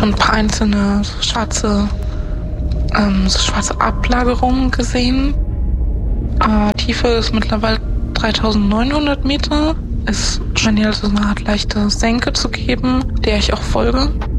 schon ein paar einzelne schwarze Ablagerungen gesehen. Tiefe ist mittlerweile 3900 Meter. Es scheint hier also eine Art leichte Senke zu geben, der ich auch folge.